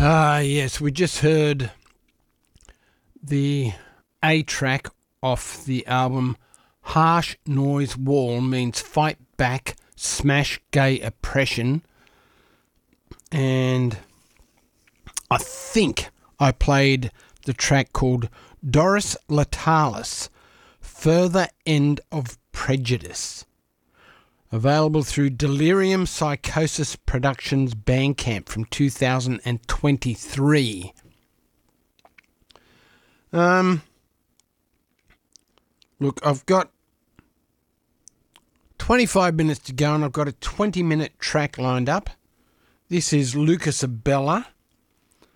Yes, we just heard the A track off the album Harsh Noise Wall Means Fight Back, Smash Gay Oppression. And I think I played the track called Doris Latalis, Further End of Prejudice. Available through Delirium Psychosis Productions Bandcamp from 2023. Look, I've got 25 minutes to go and I've got a 20-minute track lined up. This is Lucas Abela